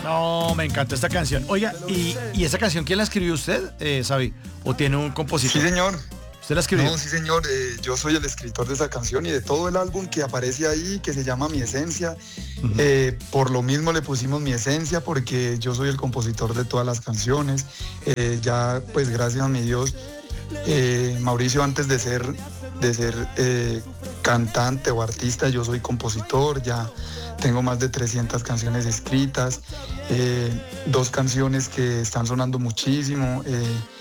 No, me encanta esta canción. Oiga, ¿y esa canción quién la escribió usted, Xavi? ¿O tiene un compositor? Sí, señor. ¿Usted la escribió? No, sí, señor. Yo soy el escritor de esa canción y de todo el álbum que aparece ahí, que se llama Mi Esencia. Por lo mismo le pusimos Mi Esencia, porque yo soy el compositor de todas las canciones. Ya, pues gracias a mi Dios, Mauricio, antes de ser cantante o artista, yo soy compositor. Ya tengo más de 300 canciones escritas, 2 canciones que están sonando muchísimo.